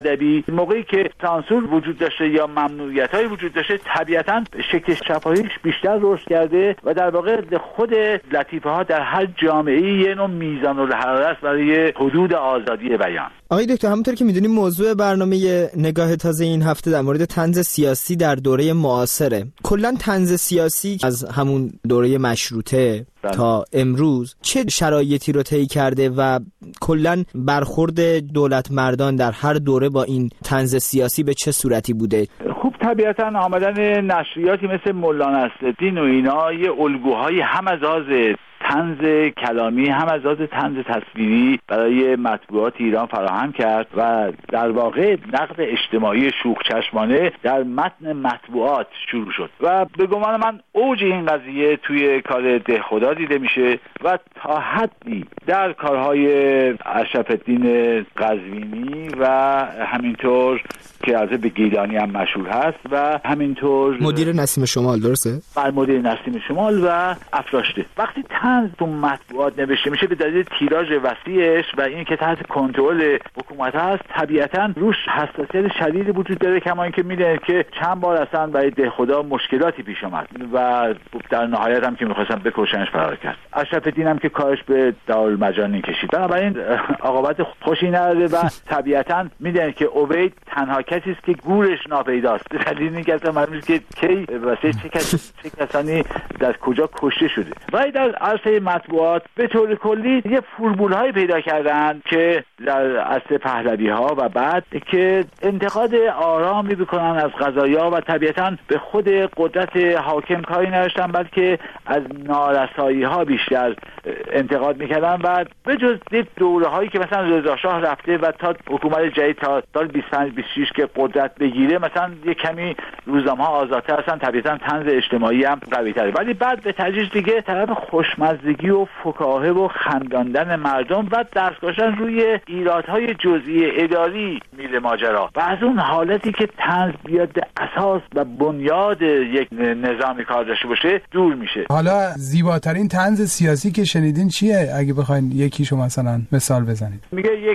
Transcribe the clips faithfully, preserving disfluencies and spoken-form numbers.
ادبی موقعی که سانسور وجود داشته یا ممنوعیت‌های وجود داشته، طبیعتاً شکل شفاهیش بیشتر رشد کرده و در واقع خود لطیفه‌ها در هر جامعه‌ای یه نوع میزان الحراره است برای حدود آزادی بیان. آقای دکتر، همونطور که میدونیم موضوع برنامه نگاه تازه این هفته در مورد طنز سیاسی در دوره معاصره. کلاً طنز سیاسی از همون دوره مشروطه بله. تا امروز چه شرایطی رو طی کرده و کلاً برخورد دولت مردان در هر دوره با این طنز سیاسی به چه صورتی بوده؟ خوب طبیعتاً آمدن نشریاتی مثل مولانا نصرالدین و اینا یه الگوهای هم از لحاظ طنز کلامی هم از لحاظ طنز تصویری برای مطبوعات ایران فراهم کرد و در واقع نقد اجتماعی شوخ چشمانه در متن مطبوعات شروع شد و به گمان من اوج این قضیه توی کار دهخدا دیده میشه و تا حدی در کارهای اشرف‌الدین قزوینی و همینطور که از به گیلانی هم مشهور هست و همینطور مدیر نسیم شمال، درسته؟ بر مدیر نسیم شمال و افراشته. وقتی طنز تو مطبوعات نوشته میشه به دلیل تیراژ وسیعش و این که تحت کنترل حکومت هست، طبیعتاً روش حساسیت شدیدی وجود داره، کما اینکه میدونید که چند بار اصلا برای دهخدا مشکلاتی پیش اومد و در نهایت هم که می‌خواستن بکشنش فرار کرد. اشرف‌الدین هم که کارش به دارالمجانین کشید. بنابراین عاقبت خوشی نداره و طبیعتاً میدونید که عبید تنها کسی است که گورش ناپیداست. دلیل اینکه اصلا معلوم نیست که کی واسه چه کسی چه کسانی در کجا کشته شده. ولی در عرصه مطبوعات به طور کلی یه فرمول‌های پیدا کردن که در عصر پهلوی‌ها و بعد که انتقاد آرامی بکنن از قضایا و طبیعتاً به خود قدرت حاکم کاری نداشتن، بلکه از نارسایی‌ها بیشتر انتقاد می‌کردن و به جز دوره‌هایی که مثلا رضا شاه رفته و تا حکومت جدید تا سال بیست و پنج بیست و شش که قدرت بگیره مثلا یه کمی روزنامه‌ها آزادتر هستن، طبیعتاً طنز اجتماعی هم قوی‌تره، ولی بعد به تدریج دیگه طرف خوشمزدگی و فکاهه و خنداندن مردم و دست گذاشتن روی ایرادهای جزئی اداری میل ماجرا و از اون حالتی که طنز بیاد به اساس و بنیاد یک نظامی کار داشته باشه دور میشه. حالا زیباترین طنز سیاسی که شنیدین چیه؟ اگه بخواید یکیشو مثلا مثال بزنید. میگه یک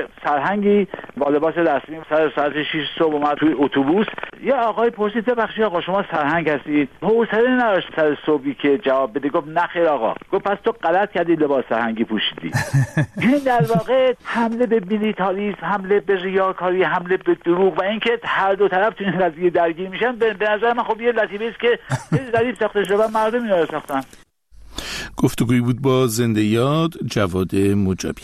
سرهنگی با لباس رسمی سر ساعت شش صبح اومد توی اتوبوس، یه آقای پرسید ببخشید آقا شما سرهنگ هستید؟ حوصله نداشت سر صبحی که جواب بده، گفت نه خیر آقا. گفت پس تو غلط کردی لباس سرهنگی پوشیدی. این در واقع حمله به میلیتاریسم، حمله به ریاکاری، حمله به دروغ و اینکه هر دو طرف تو این قضیه درگیر میشن به نظر من خب یه لطیفه است که ظریف ساخته شده و مردم اینا رو ساختن. گفتگویی بود با زنده یاد جواد مجابی.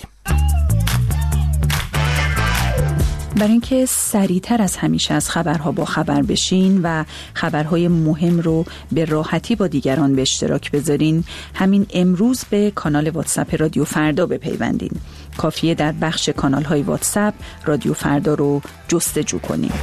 برای اینکه سریعتر از همیشه از خبرها با خبر بشین و خبرهای مهم رو به راحتی با دیگران به اشتراک بذارین، همین امروز به کانال واتساپ رادیو فردا بپیوندین. کافیه در بخش کانال‌های واتساپ رادیو فردا رو جستجو کنین.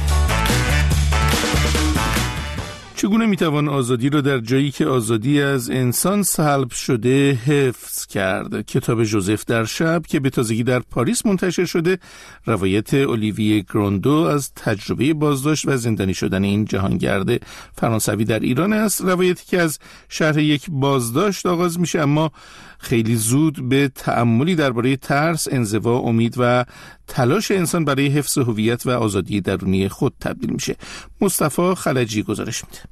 چگونه میتوان آزادی را در جایی که آزادی از انسان سلب شده حفظ کرد؟ کتاب ژوزف در شب که به تازگی در پاریس منتشر شده، روایت اولیویه گراندو از تجربه بازداشت و زندانی شدن این جهانگرد فرانسوی در ایران است. روایتی که از شرح یک بازداشت آغاز میشه اما خیلی زود به تأملی درباره ترس، انزوا، امید و تلاش انسان برای حفظ هویت و آزادی درونی خود تبدیل میشه. مصطفی خلجی گزارش میده.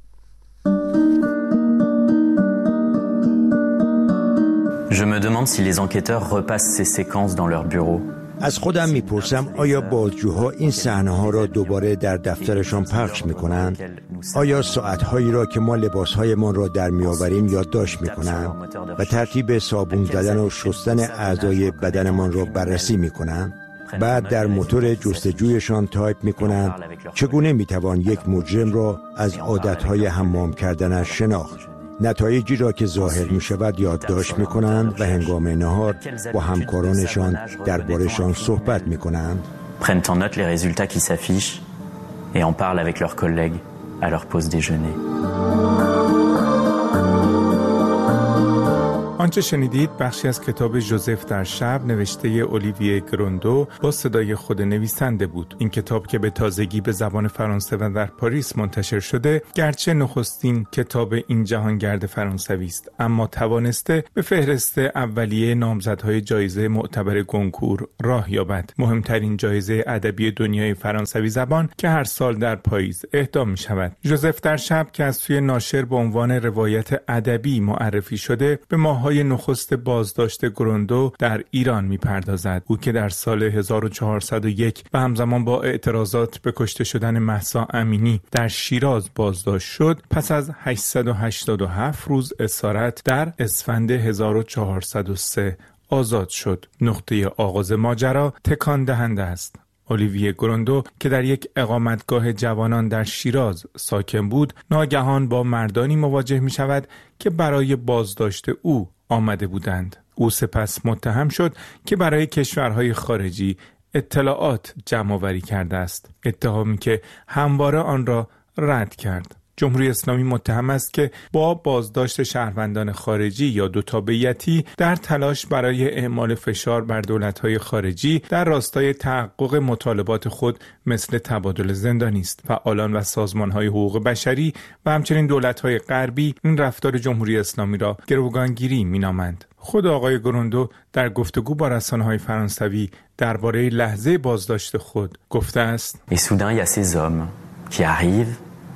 Je me demande si les enquêteurs repassent ces séquences dans leur bureau. از خودم میپرسم آیا بازجوها این صحنه‌ها را دوباره در دفترشان پخش میکنند؟ آیا ساعت‌هایی را که ما لباس‌هایمان را در میآوریم یادداشت میکنند و ترتیب صابون زدن و شستن اعضای بدنمان را بررسی میکنند؟ بعد در موتور جستجویشان تایپ میکنند چگونه میتوان یک مجرم را از عادت‌های حمام کردنش شناخت؟ نتایجی را که ظاهر می شود یادداشت می کنند و هنگام نهار با همکارانشان درباره‌شان صحبت می کنند. Prennent en note les résultats qui s'affichent et en parlent avec leurs collègues à leur pause déjeuner. آنچه شنیدید بخشی از کتاب ژوزف در شب نوشته اولیویه گروندو با صدای خود نویسنده بود. این کتاب که به تازگی به زبان فرانسه و در پاریس منتشر شده، گرچه نخستین کتاب این جهانگرد فرانسوی است، اما توانسته به فهرست اولیه نامزدهای جایزه معتبر گونکور راه یابد، مهمترین جایزه ادبی دنیای فرانسوی زبان که هر سال در پاییز اهدا می شود. ژوزف در شب که از سوی ناشر به عنوان روایت ادبی معرفی شده، به ماه‌های نخست بازداشت گروندو در ایران می‌پردازد. او که در سال هزار و چهارصد و یک و همزمان با اعتراضات به کشته شدن مهسا امینی در شیراز بازداشت شد، پس از هشتصد و هشتاد و هفت روز اسارت در اسفند هزار و چهارصد و سه آزاد شد. نقطه آغاز ماجرا تکان دهنده است. اولیویه گروندو که در یک اقامتگاه جوانان در شیراز ساکن بود، ناگهان با مردانی مواجه می شود که برای بازداشت او آمده بودند. او سپس متهم شد که برای کشورهای خارجی اطلاعات جمع آوری کرده است، اتهامی که همواره آن را رد کرد. جمهوری اسلامی متهم است که با بازداشت شهروندان خارجی یا دوتابعیتی در تلاش برای اعمال فشار بر دولت‌های خارجی در راستای تحقق مطالبات خود مثل تبادل زندانی است. فعالان و سازمان‌های حقوق بشری و همچنین دولت‌های غربی این رفتار جمهوری اسلامی را گروگانگیری می‌نامند. خود آقای گروندو در گفتگو با رسانه‌های فرانسوی درباره لحظه بازداشت خود گفته است: Et soudain il y a ces hommes qui arrivent.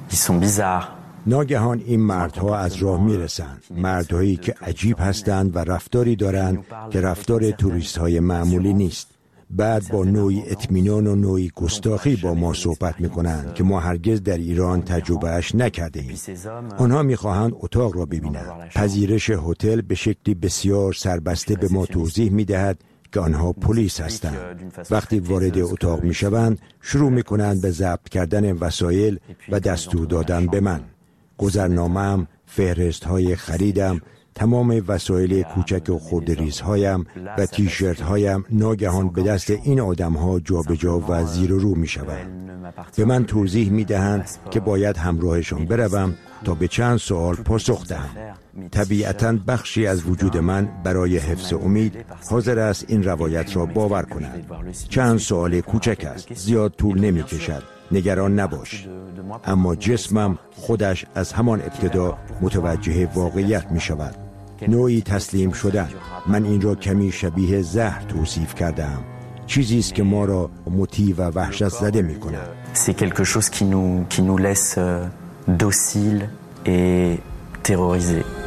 ناگهان این مردها از راه میرسند، مردهایی که عجیب هستند و رفتاری دارند که رفتار توریست های معمولی نیست. بعد با نوعی اطمینان و نوعی گستاخی با ما صحبت میکنند که ما هرگز در ایران تجربهش نکرده ایم. آنها میخواهند اتاق را ببینند. پذیرش هتل به شکلی بسیار سربسته به ما توضیح میدهد که آنها پلیس هستند. وقتی وارد اتاق می شوند شروع می کنند به ضبط کردن وسایل و دستور دادن به من. گذرنامه‌ام، فهرست های خریدم، تمام وسایل کوچک و خردریزهایم و تیشرت هایم ناگهان به دست این آدم ها جا به جا و زیر و رو می شوند. به من توضیح می دهند که باید همراهشان بروم تا به چند سوال پاسخ دهم. طبیعتاً بخشی از وجود من برای حفظ امید حاضر است این روایت را باور کند. چند سوال کوچک است، زیاد طول نمی کشد، نگران نباش. اما جسمم خودش از همان ابتدا متوجه واقعیت می شود. نوعی تسلیم شدن. من این را کمی شبیه زهر توصیف کردم. چیزی است که ما را مطیع و وحشت زده می کند. C'est quelque chose qui nous qui nous laisse docile et terrorisé.